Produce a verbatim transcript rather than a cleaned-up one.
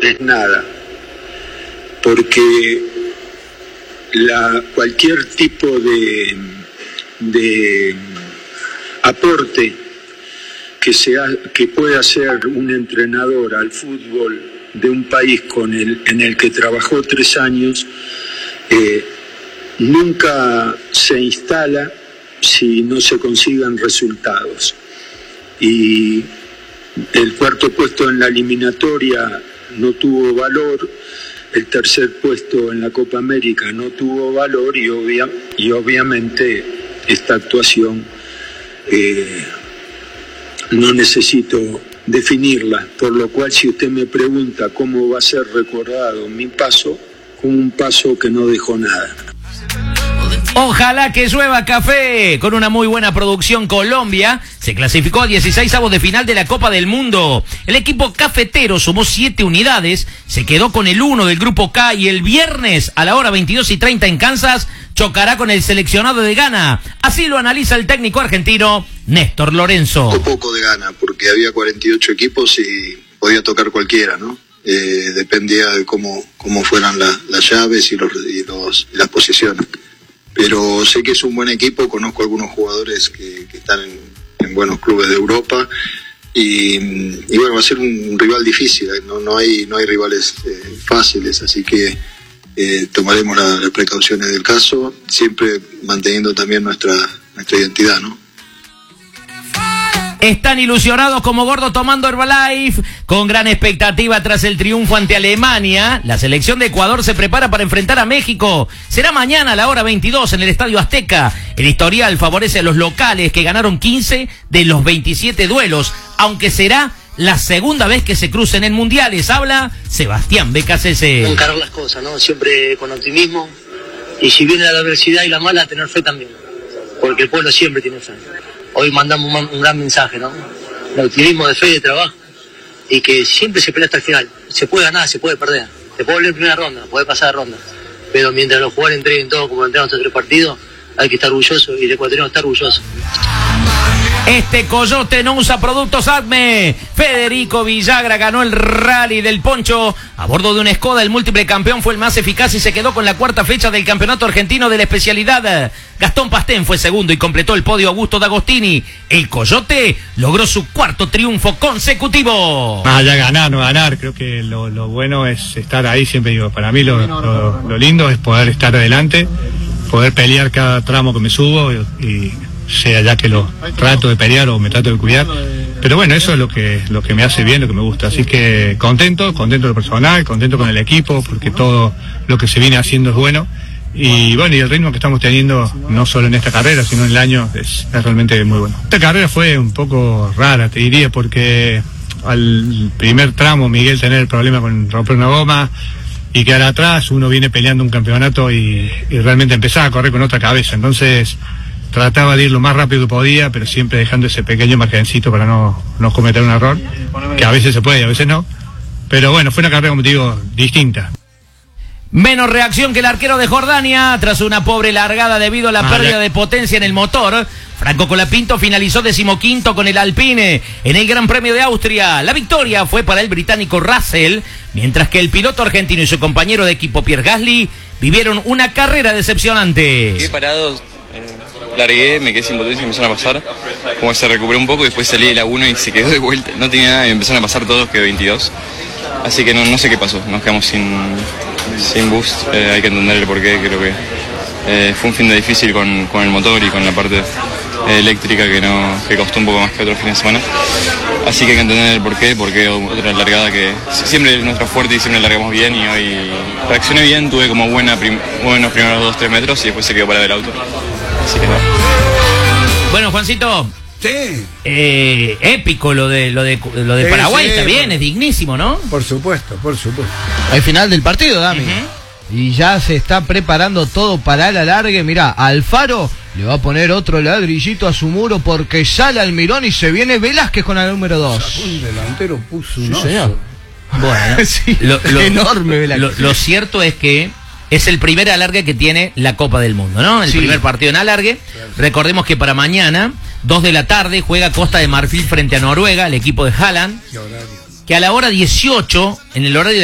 es nada, porque la, cualquier tipo de, de aporte que, sea, que pueda hacer un entrenador al fútbol de un país con el, en el que trabajó tres años, eh, nunca se instala si no se consigan resultados. Y el cuarto puesto en la eliminatoria no tuvo valor, el tercer puesto en la Copa América no tuvo valor y, obvia, y obviamente esta actuación eh, no necesito definirla, por lo cual si usted me pregunta cómo va a ser recordado mi paso, como un paso que no dejó nada. Ojalá que llueva café. Con una muy buena producción, Colombia se clasificó a dieciseisavos de final de la Copa del Mundo. El equipo cafetero sumó siete unidades, se quedó con el uno del grupo K y el viernes a la hora veintidós y treinta en Kansas chocará con el seleccionado de Ghana. Así lo analiza el técnico argentino Néstor Lorenzo. Un poco de Ghana porque había cuarenta y ocho equipos y podía tocar cualquiera, ¿no? Eh, dependía de cómo, cómo fueran la, las llaves y, los, y, los, y las posiciones. Pero sé que es un buen equipo, conozco algunos jugadores que, que están en, en buenos clubes de Europa y, y bueno, va a ser un rival difícil, no, no, hay, no hay rivales eh, fáciles, así que eh, tomaremos las la precauciones del caso, siempre manteniendo también nuestra, nuestra identidad, ¿no? Están ilusionados como Gordo tomando Herbalife, con gran expectativa tras el triunfo ante Alemania. La selección de Ecuador se prepara para enfrentar a México. Será mañana a la hora veintidós en el Estadio Azteca. El historial favorece a los locales que ganaron quince de los veintisiete duelos, aunque será la segunda vez que se crucen en mundiales. Habla Sebastián Becasese. Encarar las cosas, ¿no? Siempre con optimismo. Y si viene la adversidad y la mala, tener fe también. Porque el pueblo siempre tiene fe. Hoy mandamos un, un gran mensaje, ¿no? El optimismo de fe y de trabajo. Y que siempre se pelea hasta el final. Se puede ganar, se puede perder. Se puede volver en primera ronda, puede pasar de ronda. Pero mientras los jugadores entreguen todo como entregan estos tres partidos, hay que estar orgulloso y el ecuatoriano está orgulloso. Este coyote no usa productos ACME. Federico Villagra ganó el rally del Poncho. A bordo de un Skoda, el múltiple campeón fue el más eficaz y se quedó con la cuarta fecha del campeonato argentino de la especialidad. Gastón Pastén fue segundo y completó el podio Augusto D'Agostini. El coyote logró su cuarto triunfo consecutivo. Ah, ya ganar, no ganar. Creo que lo, lo bueno es estar ahí. Siempre digo, para mí lo, lo, lo lindo es poder estar adelante, poder pelear cada tramo que me subo y, y sea ya que lo trato de pelear o me trato de cuidar, pero bueno, eso es lo que lo que me hace bien, lo que me gusta, así que contento, contento de lo personal, contento con el equipo, porque todo lo que se viene haciendo es bueno, y bueno, y el ritmo que estamos teniendo, no solo en esta carrera, sino en el año, es, es realmente muy bueno. Esta carrera fue un poco rara, te diría, porque al primer tramo Miguel tener el problema con romper una goma y quedar atrás, uno viene peleando un campeonato y, y realmente empezaba a correr con otra cabeza, entonces trataba de ir lo más rápido que podía, pero siempre dejando ese pequeño margencito para no, no cometer un error, que a veces se puede y a veces no. Pero bueno, fue una carrera, como te digo, distinta. Menos reacción que el arquero de Jordania tras una pobre largada debido a la ah, pérdida ya. de potencia en el motor. Franco Colapinto finalizó decimoquinto con el Alpine en el Gran Premio de Austria. La victoria fue para el británico Russell, mientras que el piloto argentino y su compañero de equipo Pierre Gasly vivieron una carrera decepcionante. Quedé parado, eh, largué, me quedé sin potencia y me empezaron a pasar. Como se recuperó un poco y después salí de la uno y se quedó de vuelta. No tenía nada y me empezaron a pasar todos, quedé veintidós. Así que no, no sé qué pasó, nos quedamos sin, sin boost, eh, hay que entender el porqué, creo que eh, fue un fin de difícil con, con el motor y con la parte eh, eléctrica que, no, que costó un poco más que otros fines de semana. Así que hay que entender el porqué, porque otra largada que siempre es nuestra fuerte y siempre largamos bien y hoy reaccioné bien, tuve como buena prim, buenos primeros dos tres metros y después se quedó parado el auto. Así que no. Bueno, Juancito. Sí. Eh, épico lo de lo de lo de sí, Paraguay, sí, está bien, bueno. Es dignísimo, ¿no? Por supuesto, por supuesto. Al final del partido, Dami. Uh-huh. Y ya se está preparando todo para el alargue. Mirá, Alfaro le va a poner otro ladrillito a su muro porque sale Almirón y se viene Velázquez con el número dos. Un delantero puso un sí, oso. Señor. Bueno, sí, lo, lo, enorme Velázquez. Lo, lo cierto es que es el primer alargue que tiene la Copa del Mundo, ¿no? El sí. primer partido en alargue. Recordemos que para mañana, dos de la tarde, juega Costa de Marfil frente a Noruega, el equipo de Haaland. Que a la hora dieciocho, en el horario de